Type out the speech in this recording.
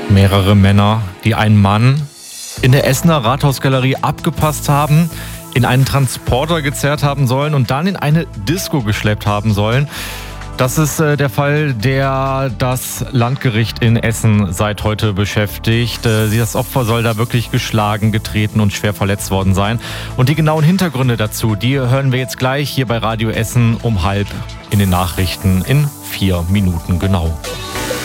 Mehrere Männer, die einen Mann in der Essener Rathausgalerie abgepasst haben, in einen Transporter gezerrt haben sollen und dann in eine Disco geschleppt haben sollen. Das ist der Fall, der das Landgericht in Essen seit heute beschäftigt. Das Opfer soll da wirklich geschlagen, getreten und schwer verletzt worden sein. Und die genauen Hintergründe dazu, die hören wir jetzt gleich hier bei Radio Essen um 12:30 in den Nachrichten in 4 Minuten genau.